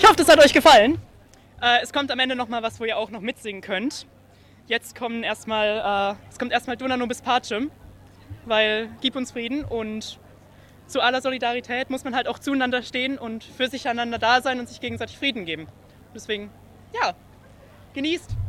Ich hoffe, das hat euch gefallen. Es kommt am Ende nochmal was, wo ihr auch noch mitsingen könnt. Jetzt kommt erstmal Dona nobis pacem, weil gib uns Frieden, und zu aller Solidarität muss man halt auch zueinander stehen und für sich einander da sein und sich gegenseitig Frieden geben. Deswegen, ja, genießt.